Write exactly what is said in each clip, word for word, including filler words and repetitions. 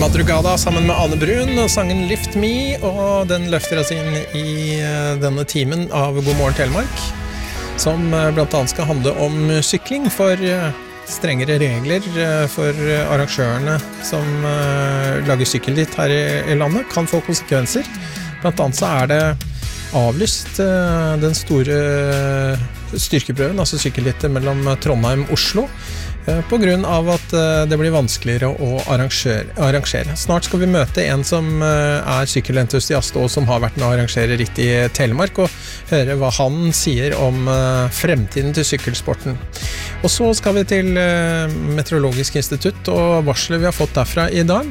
Madrugada sammen med Ane Brun og sangen Lift Me, og den løfter oss inn i denne timen av God morgen Telemark, som blant annet skal handle om sykling, for strengere regler for arrangørene som lager sykkelritt her i landet kan få konsekvenser. Blant annet så er det avlyst den store styrkeprøven, altså sykkelrittet mellom Trondheim og Oslo, på grunn av at det blir vanskeligere å arrangere. Snart skal vi møte en som er sykkelentusiast og som har vært med å arrangere ritt i Telemark, og høre hva han sier om fremtiden til sykkelsporten. Og så skal vi til Meteorologisk institutt og varsler vi har fått derfra i dag.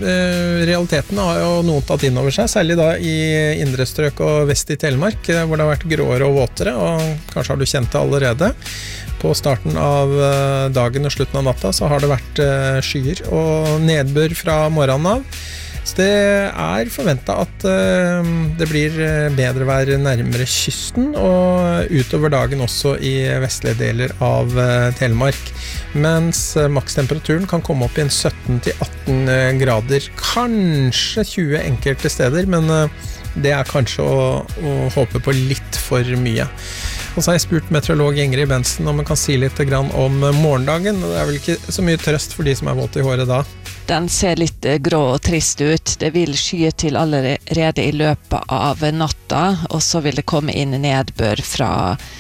Realiteten har jo noen tatt inn over seg, særlig da i indre strøk og vest i Telemark, hvor det har vært gråere og våtere, og kanskje har du kjent det allerede. På starten av dagen og slutten av natta så har det vært skyer og nedbør fra morgenen av. Så det er forventet at det blir bedre vær nærmere kysten og utover dagen også i vestlige deler av Telemark, mens makstemperaturen kan komme opp i en sytten til atten grader, kanskje tjue enkelte steder, men det er kanskje å, å håpe på litt for mye. Og så har jeg spurt meteorolog Ingrid Bensen om man kan si litt grann om morgendagen. Det er vel ikke så mye trøst for de som er våte i håret da. Den ser litt grå og trist ut. Det vil skye til allerede i løpet av natta, og så vil det komme inn nedbør fra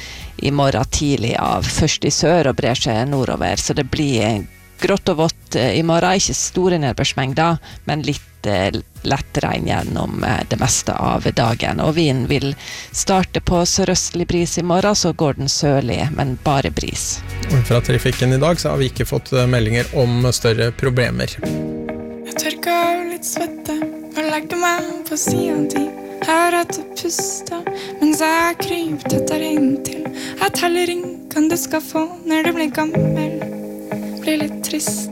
i morgen tidlig av, først i sør og brer seg nordover, så det blir grått og vått i morgen, ikke store nedbørsmengder, men litt lett regn gjennom det meste av dagen, og vinden vil starte på sørøstlig bris i morgen, så går den sørlig, men bare bris. Fra trafikken i dag så har vi ikke fått meldinger om større problemer. Jeg tørker av litt svette og legger meg på siden din. Hører at du puster mens jeg kryper tettere inntil. Jeg teller ringene du skal få når du blir gammel, blir litt trist.